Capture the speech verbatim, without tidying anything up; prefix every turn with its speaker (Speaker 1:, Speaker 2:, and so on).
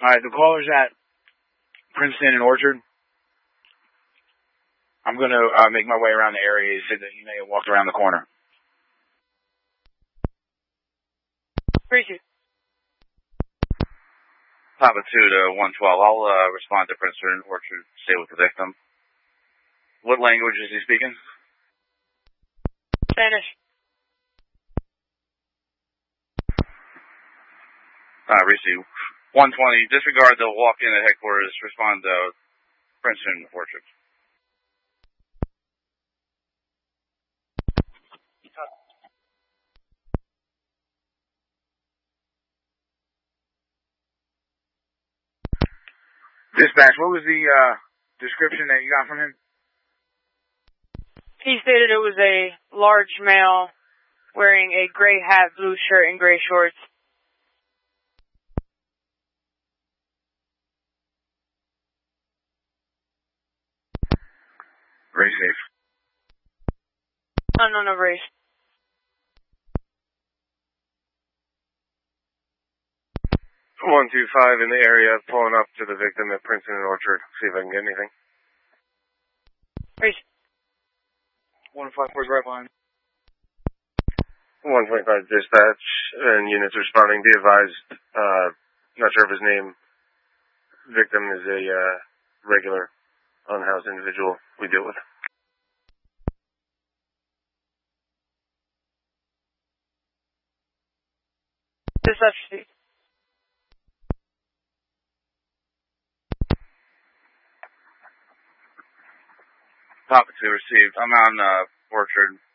Speaker 1: Alright, the caller's at Princeton and Orchard. I'm going to uh, make my way around the area. He said that he may have walked around the corner.
Speaker 2: Appreciate it.
Speaker 3: Papa two to one twelve. I'll uh, respond to Princeton and Orchard. Stay with the victim. What language is he speaking?
Speaker 2: Spanish.
Speaker 3: Uh, Reese, one twenty. Disregard the walk-in at headquarters. Respond to Princeton and Orchard.
Speaker 1: Dispatch, what was the uh, description that you got from him?
Speaker 2: He stated it was a large male wearing a gray hat, blue shirt, and gray shorts.
Speaker 1: Very safe.
Speaker 2: Unknown of race.
Speaker 4: one two five in the area, pulling up to the victim at Princeton and Orchard. See if I can get anything.
Speaker 2: Race.
Speaker 1: one five four drive line.
Speaker 4: one twenty-five dispatch, and units responding. Be advised, uh, not sure of his name. Victim is a uh, regular unhoused individual we deal with.
Speaker 2: Dispatch.
Speaker 3: Papa two received. I'm on uh, Orchard.